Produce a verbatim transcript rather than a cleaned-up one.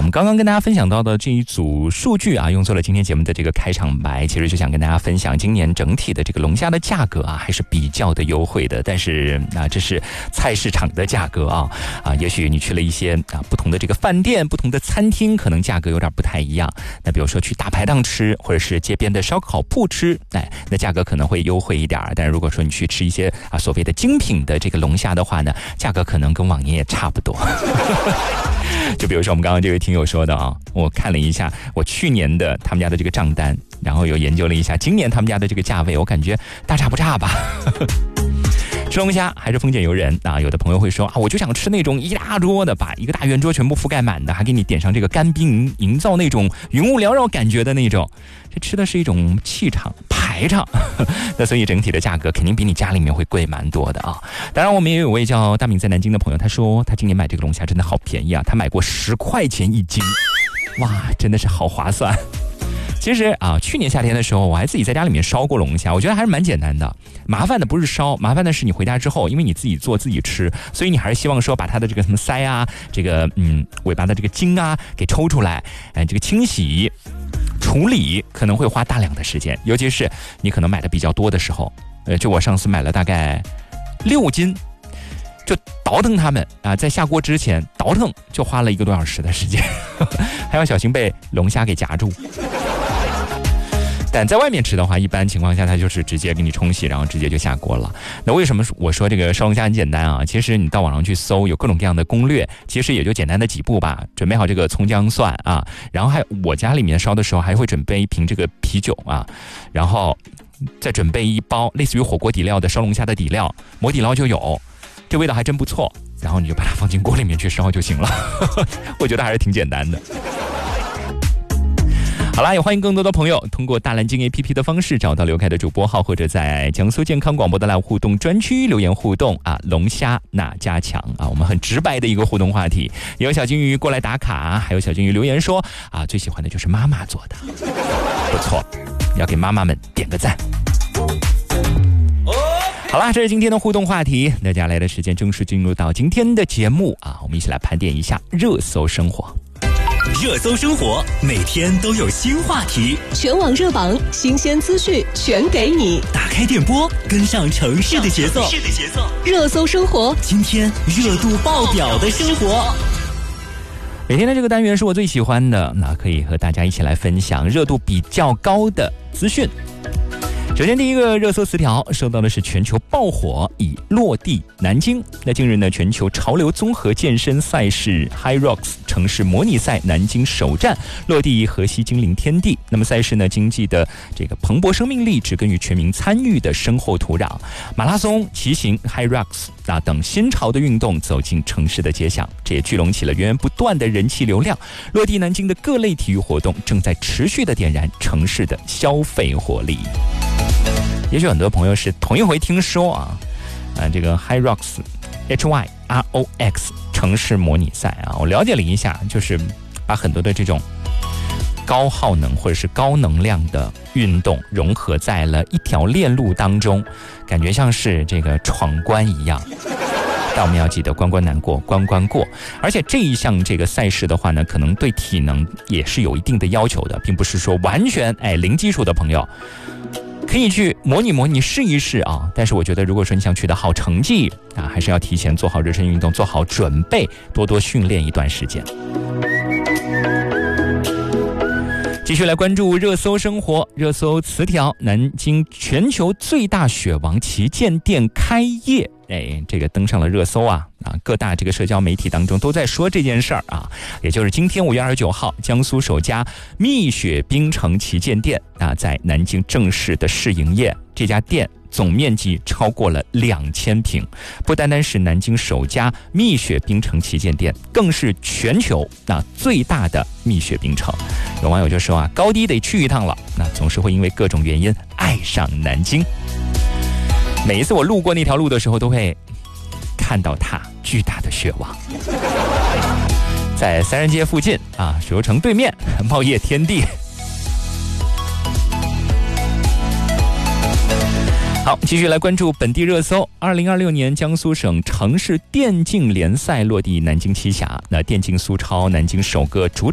们刚刚跟大家分享到的这一组数据啊，用作了今天节目的这个开场白，其实就想跟大家分享，今年整体的这个龙虾的价格啊，还是比较的优惠的。但是啊，这是菜市场的价格啊啊，也许你去了一些啊不同的这个饭店、不同的餐厅，可能价格有点不太一样。那比如说去大排档吃，或者是街边的烧烤铺吃，哎，那价格可能会优惠一点。但是如果说你去吃一些啊所谓的精品的这个龙虾的话呢，价格可能跟往年也差不多。就比如说我们刚刚这位听友说的啊，我看了一下我去年的他们家的这个账单，然后又研究了一下今年他们家的这个价位，我感觉大差不差吧。吃龙虾还是丰俭由人啊！有的朋友会说啊，我就想吃那种一大桌的，把一个大圆桌全部覆盖满的，还给你点上这个干冰，营造那种云雾缭绕感觉的那种。这吃的是一种气场排场，那所以整体的价格肯定比你家里面会贵蛮多的啊。当然，我们也有位叫大敏在南京的朋友，他说他今年买这个龙虾真的好便宜啊，他买过十块钱一斤，哇，真的是好划算。其实啊，去年夏天的时候，我还自己在家里面烧过龙虾，我觉得还是蛮简单的。麻烦的不是烧，麻烦的是你回家之后，因为你自己做自己吃，所以你还是希望说把它的这个什么鳃啊，这个嗯尾巴的这个筋啊给抽出来，哎，这个清洗处理可能会花大量的时间，尤其是你可能买的比较多的时候，呃，就我上次买了大概六斤。就倒腾它们啊，在下锅之前倒腾就花了一个多小时的时间，还要小心被龙虾给夹住。但在外面吃的话，一般情况下它就是直接给你冲洗，然后直接就下锅了。那为什么我说这个烧龙虾很简单啊？其实你到网上去搜，有各种各样的攻略，其实也就简单的几步吧。准备好这个葱姜蒜啊，然后还我家里面烧的时候还会准备一瓶这个啤酒啊，然后再准备一包类似于火锅底料的烧龙虾的底料，磨底捞就有。这味道还真不错，然后你就把它放进锅里面去烧就行了。我觉得还是挺简单的。好啦，也欢迎更多的朋友通过大蓝鲸 A P P 的方式找到刘凯的主播号，或者在江苏健康广播的 Live 互动专区留言互动啊，龙虾哪家强啊？我们很直白的一个互动话题，也有小金鱼过来打卡，还有小金鱼留言说啊，最喜欢的就是妈妈做的，不错，要给妈妈们点个赞。好啦，这是今天的互动话题。那接下来的时间正式进入到今天的节目啊，我们一起来盘点一下热搜生活。 热搜生活每天都有新话题， 全网热榜，新鲜资讯全给你。 打开电波，跟上城市的节奏。 热搜生活， 今天热度爆表的生活。 每天的这个单元是我最喜欢的，那可以和大家一起来分享热度比较高的资讯。首先第一个热搜词条受到的是全球爆火已落地南京。那近日呢，全球潮流综合健身赛事 HYROX 城市模拟赛南京首站落地河西精灵天地。那么赛事呢，经济的这个蓬勃生命力植根于全民参与的深厚土壤，马拉松、骑行、HYROX 啊等新潮的运动走进城市的街巷，这也聚拢起了源源不断的人气流量。落地南京的各类体育活动正在持续的点燃城市的消费活力。也许很多朋友是头一回听说啊，呃，这个 HYROX H Y R O X 城市模拟赛啊，我了解了一下，就是把很多的这种高耗能或者是高能量的运动融合在了一条链路当中，感觉像是这个闯关一样。但我们要记得关关难过关关过，而且这一项这个赛事的话呢，可能对体能也是有一定的要求的，并不是说完全哎零基础的朋友可以去模拟模拟试一试啊。但是我觉得如果说你想取得好成绩啊，还是要提前做好热身运动，做好准备，多多训练一段时间。继续来关注热搜生活，热搜词条：南京全球最大雪王旗舰店开业。哎，这个登上了热搜啊啊！各大这个社交媒体当中都在说这件事儿啊，也就是今天五月二十九号，江苏首家蜜雪冰城旗舰店啊，在南京正式的试营业。这家店总面积超过了两千平，不单单是南京首家蜜雪冰城旗舰店，更是全球啊最大的蜜雪冰城。有网友就说啊，高低得去一趟了，那总是会因为各种原因爱上南京。每一次我路过那条路的时候，都会看到它巨大的雪王。在三人街附近啊，水游城对面，茂业天地。好，继续来关注本地热搜。二零二六年江苏省城市电竞联赛落地南京栖霞。那电竞苏超南京首个主